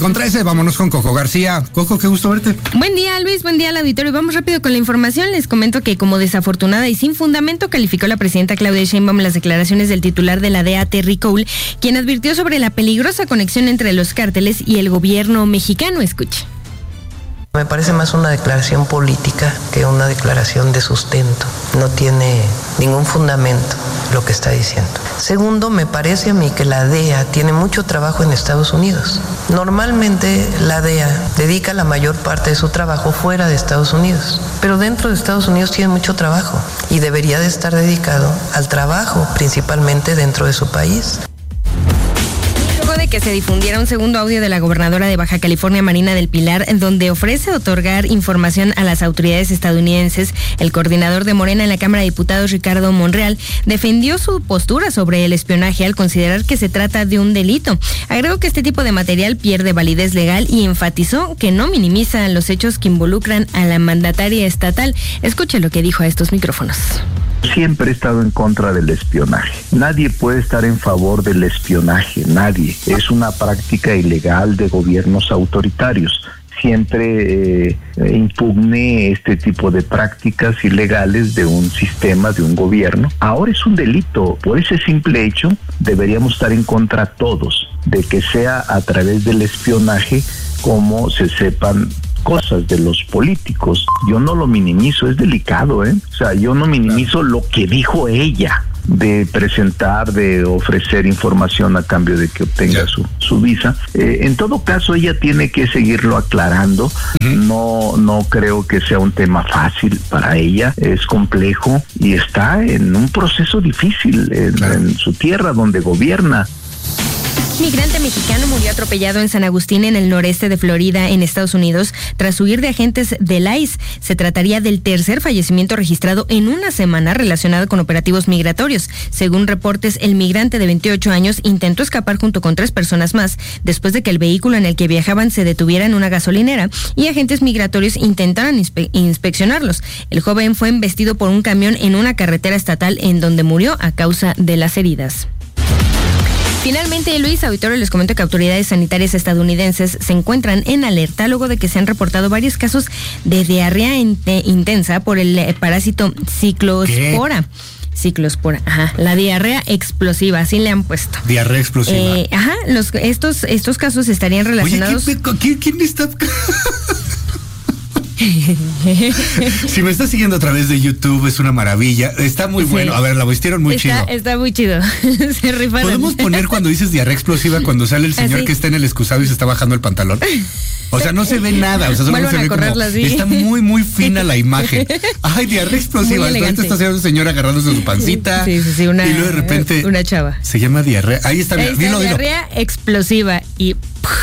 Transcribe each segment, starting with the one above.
11:13, vámonos con Coco García. Coco, qué gusto verte. Buen día, Luis, buen día al auditorio. Vamos rápido con la información. Les comento que como desafortunada y sin fundamento calificó la presidenta Claudia Sheinbaum las declaraciones del titular de la DEA, Terry Cole, quien advirtió sobre la peligrosa conexión entre los cárteles y el gobierno mexicano. Escuche. Me parece más una declaración política que una declaración de sustento. No tiene ningún fundamento lo que está diciendo. Segundo, me parece a mí que la DEA tiene mucho trabajo en Estados Unidos. Normalmente la DEA dedica la mayor parte de su trabajo fuera de Estados Unidos, pero dentro de Estados Unidos tiene mucho trabajo y debería de estar dedicado al trabajo, principalmente dentro de su país. De que se difundiera un segundo audio de la gobernadora de Baja California, Marina del Pilar, donde ofrece otorgar información a las autoridades estadounidenses, el coordinador de Morena en la Cámara de Diputados, Ricardo Monreal, defendió su postura sobre el espionaje al considerar que se trata de un delito. Agregó que este tipo de material pierde validez legal y enfatizó que no minimiza los hechos que involucran a la mandataria estatal. Escuche lo que dijo a estos micrófonos. Siempre he estado en contra del espionaje. Nadie puede estar en favor del espionaje, nadie. Es una práctica ilegal de gobiernos autoritarios. Siempre impugné este tipo de prácticas ilegales de un sistema, de un gobierno. Ahora es un delito. Por ese simple hecho, deberíamos estar en contra todos de que sea a través del espionaje como se sepan cosas de los políticos. Yo no lo minimizo, es delicado, O sea, yo no minimizo lo que dijo ella de presentar, de ofrecer información a cambio de que obtenga su visa. En todo caso, ella tiene que seguirlo aclarando. No creo que sea un tema fácil para ella. Es complejo y está en un proceso difícil en su tierra donde gobierna. Migrante mexicano murió atropellado en San Agustín, en el noreste de Florida, en Estados Unidos, tras huir de agentes del ICE. Se trataría del tercer fallecimiento registrado en una semana relacionado con operativos migratorios. Según reportes, el migrante de 28 años intentó escapar junto con 3 personas más, después de que el vehículo en el que viajaban se detuviera en una gasolinera y agentes migratorios intentaran inspeccionarlos. El joven fue embestido por un camión en una carretera estatal, en donde murió a causa de las heridas. Finalmente, Luis, auditorio, les comento que autoridades sanitarias estadounidenses se encuentran en alerta luego de que se han reportado varios casos de diarrea intensa por el parásito ciclospora. ¿Qué? Ciclospora, la diarrea explosiva, así le han puesto. Diarrea explosiva. Estos casos estarían relacionados. Oye, ¿quién está? Si me estás siguiendo a través de YouTube, es una maravilla. Está muy bueno. A ver, la vistieron muy chido. Está muy chido. Se rifaron. ¿Podemos poner cuando dices diarrea explosiva cuando sale el señor que está en el excusado y se está bajando el pantalón? O sea, no se ve nada. O sea, solo se ve como... Está muy, muy fina la imagen. Ay, diarrea explosiva. Entonces está haciendo un señor agarrándose su pancita. Sí, y luego de repente... Una chava. Se llama diarrea. Ahí está. Dilo. Diarrea explosiva y...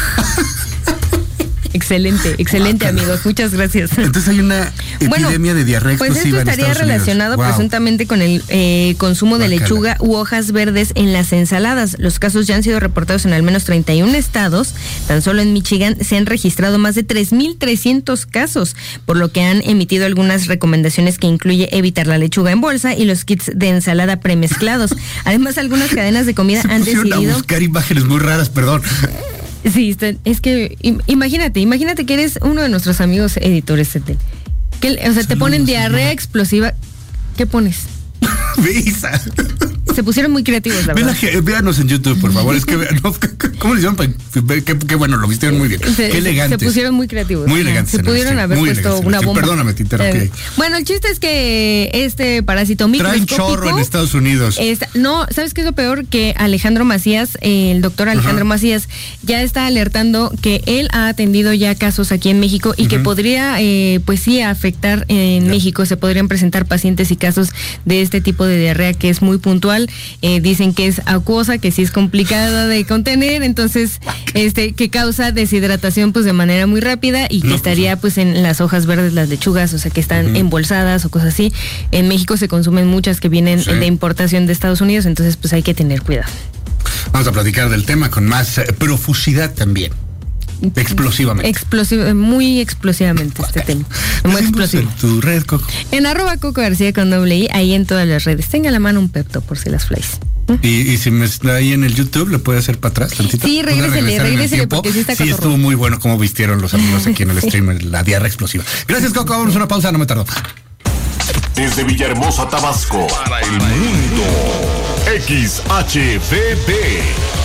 Excelente amigos, muchas gracias. Entonces hay una epidemia de diarrea explosiva. Pues esto estaría relacionado presuntamente con el consumo de lechuga u hojas verdes en las ensaladas. Los casos ya han sido reportados en al menos 31 estados. Tan solo en Michigan se han registrado más de 3,300 casos, por lo que han emitido algunas recomendaciones que incluye evitar la lechuga en bolsa y los kits de ensalada premezclados. Además, algunas cadenas de comida han decidido a buscar imágenes muy raras, perdón. Sí, es que imagínate que eres uno de nuestros amigos editores, te ponen diarrea explosiva. ¿Qué pones? Visa. Se pusieron muy creativos, la verdad. Véanos en YouTube, por favor. Es que ¿cómo le hicieron? Qué bueno, lo vistieron muy bien. Qué elegantes. Se pusieron muy creativos. Muy elegantes. Se pudieron haber puesto una bomba. Perdóname, te interrumpí. Bueno, el chiste es que este parásito microscópico traen chorro en Estados Unidos. No, ¿sabes qué es lo peor? Que Alejandro Macías, el doctor Alejandro Macías, ya está alertando que él ha atendido ya casos aquí en México y que podría, afectar en México. Se podrían presentar pacientes y casos de este tipo de diarrea que es muy puntual. Dicen que es acuosa, que sí es complicada de contener, entonces que causa deshidratación pues de manera muy rápida y que estaría pues en las hojas verdes, las lechugas, o sea que están embolsadas o cosas así. En México se consumen muchas que vienen de importación de Estados Unidos, entonces pues hay que tener cuidado. Vamos a platicar del tema con más profusidad también. Explosivamente. Muy explosivamente este tema. Muy explosivo. En tu red, Coco. En @Coco García con doble I, ahí en todas las redes. Tenga a la mano un Pepto por si las flies. Y si me está ahí en el YouTube, ¿le puede hacer para atrás tantito? Sí, regrésele porque sí está cotorro. Sí, estuvo muy bueno cómo vistieron los amigos aquí en el stream, la diarrea explosiva. Gracias, Coco, vamos a una pausa, no me tardo. Desde Villahermosa, Tabasco, para el mundo, XHVB.